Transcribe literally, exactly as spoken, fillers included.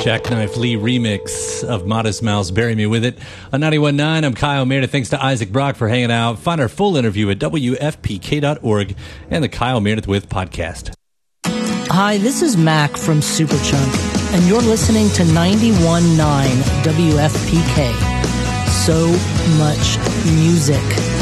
Jackknife Lee remix of Modest Mouse, Bury Me With It. On ninety-one point nine, I'm Kyle Meredith. Thanks to Isaac Brock for hanging out. Find our full interview at W F P K dot org and the Kyle Meredith With podcast. Hi, this is Mac from Superchunk, and you're listening to ninety-one point nine W F P K. So much music.